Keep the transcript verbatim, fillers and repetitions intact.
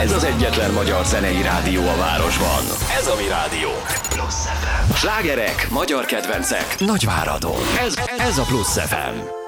Ez az egyetlen magyar zenei rádió a városban. Ez a mi rádió. Plusz ef em. Slágerek, magyar kedvencek, Nagyváradon. Ez, ez a Plusz ef em.